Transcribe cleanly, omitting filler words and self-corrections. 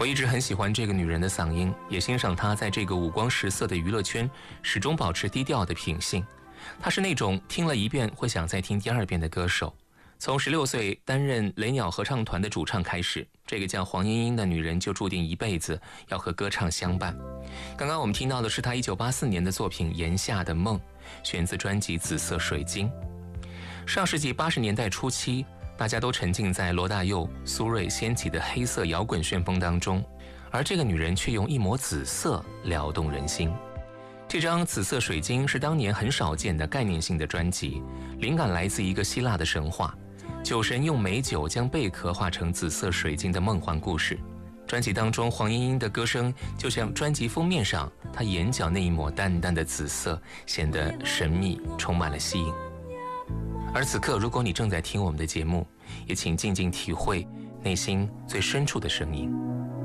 我一直很喜欢这个女人的嗓音，也欣赏她在这个五光十色的娱乐圈始终保持低调的品性。她是那种听了一遍会想再听第二遍的歌手。从16岁担任雷鸟合唱团的主唱开始，这个叫黄莺莺的女人就注定一辈子要和歌唱相伴。刚刚我们听到的是她1984年的作品《檐下的梦》，选自专辑《紫色水晶》。上世纪80年代初期，大家都沉浸在罗大佑、苏芮掀起的黑色摇滚旋风当中，而这个女人却用一抹紫色撩动人心。这张《紫色水晶》是当年很少见的概念性的专辑，灵感来自一个希腊的神话，酒神用美酒将贝壳化成紫色水晶的梦幻故事。专辑当中，黄莺莺的歌声就像专辑封面上她眼角那一抹淡淡的紫色，显得神秘，充满了吸引。而此刻，如果你正在听我们的节目，也请静静体会内心最深处的声音。